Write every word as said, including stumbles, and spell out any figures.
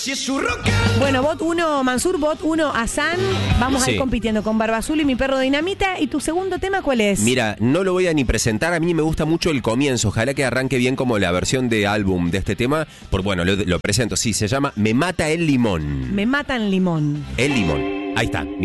Si es su rock. Bueno, bot uno Mansur, bot uno Hasan. Vamos a ir Sí. compitiendo con Barba Azul y Mi Perro Dinamita. ¿Y tu segundo tema cuál es? Mira, no lo voy a ni presentar, a mí me gusta mucho el comienzo, ojalá que arranque bien como la versión de álbum de este tema, por bueno, lo, lo presento, sí, se llama Me Mata el Limón. Me Matan Limón. El Limón, ahí está.